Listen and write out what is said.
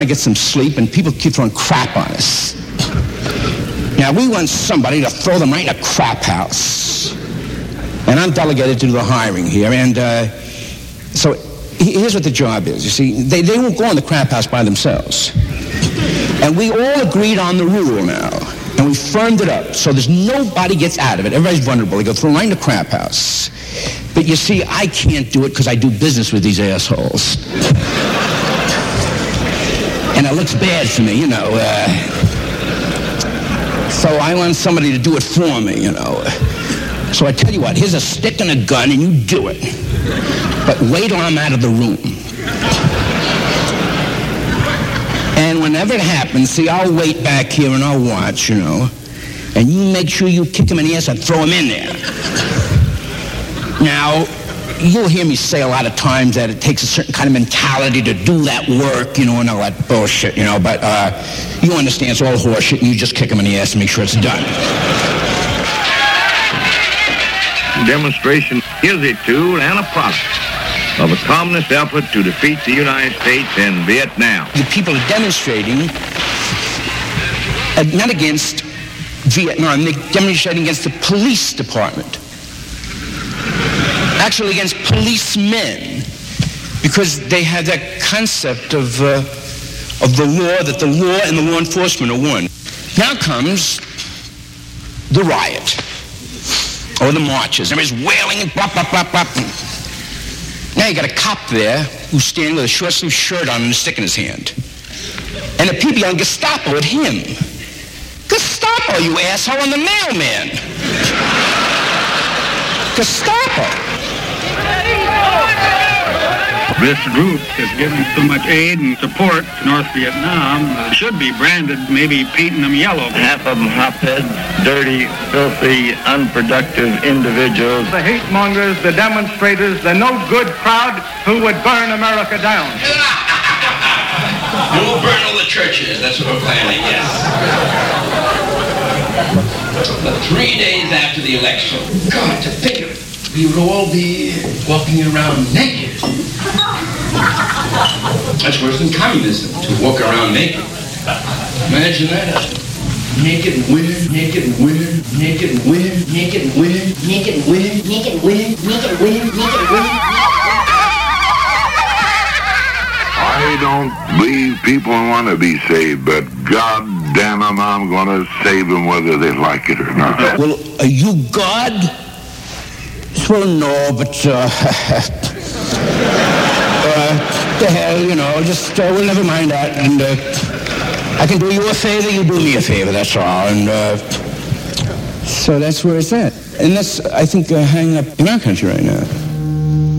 to get some sleep, and people keep throwing crap on us. Now, we want somebody to throw them right in a crap house. And I'm delegated to do the hiring here, and so here's what the job is. You see, they won't go in the crap house by themselves. And we all agreed on the rule now, and we firmed it up, so there's nobody gets out of it. Everybody's vulnerable. They go through right in the crap house. But you see, I can't do it because I do business with these assholes. And it looks bad for me, you know. So I want somebody to do it for me, you know. So I tell you what, here's a stick and a gun, and you do it. But wait till I'm out of the room. And whenever it happens, see, I'll wait back here and I'll watch, you know. And you make sure you kick him in the ass and throw him in there. Now, you'll hear me say a lot of times that it takes a certain kind of mentality to do that work, you know, and all that bullshit, you know. But you understand it's all horseshit, and you just kick him in the ass and make sure it's done. Demonstration is a tool and a product of a communist effort to defeat the United States in Vietnam. The people are demonstrating not against Vietnam, they're demonstrating against the police department. Actually against policemen, because they have that concept of the law, that the law and the law enforcement are one. Now comes the riot, or the marches. Everybody's wailing and bop, bop, bop, bop. Now you got a cop there who's standing with a short-sleeved shirt on and a stick in his hand. And the people yelling Gestapo at him. Gestapo, you asshole, I'm the mailman. Gestapo. This group has given so much aid and support to North Vietnam, should be branded maybe painting them yellow. Half of them hopheads, dirty, filthy, unproductive individuals. The hate mongers, the demonstrators, the no good crowd who would burn America down. And we'll burn all the churches. That's what we're planning, yes. But 3 days after the election, God, to think of it, we would all be walking around naked. That's worse than communism, to walk around naked. Imagine that. Naked women, naked women, naked women, naked women, naked women, naked women, naked women, naked women. I don't believe people want to be saved, but God damn them, I'm going to save them whether they like it or not. Well, are you God? Well, no, but, the hell, you know, just, well, never mind that, and, I can do you a favor, you do me a favor, that's all, and, so that's where it's at. And that's, I think, hanging up in our country right now.